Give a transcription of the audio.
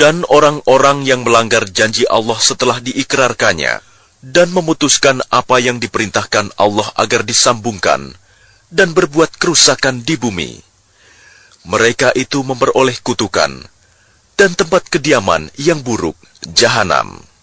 Dan orang-orang yang melanggar janji Allah setelah diikrarkannya dan memutuskan apa yang diperintahkan Allah agar disambungkan dan berbuat kerusakan di bumi, mereka itu memperoleh kutukan dan tempat kediaman yang buruk, Jahanam.